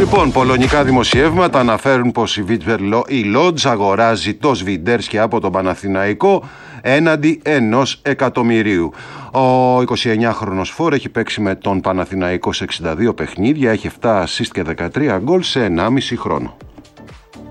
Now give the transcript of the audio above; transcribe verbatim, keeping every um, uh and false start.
Λοιπόν, πολωνικά δημοσιεύματα αναφέρουν πως η, η Λότζ αγοράζει το Σβιντέρσκι από τον Παναθηναϊκό έναντι ενός εκατομμυρίου. Ο εικοσιεννιάχρονος Φορ έχει παίξει με τον Παναθηναϊκό σε εξήντα δύο παιχνίδια, έχει επτά ασίστ και δεκατρία γκολ σε ενάμιση χρόνο.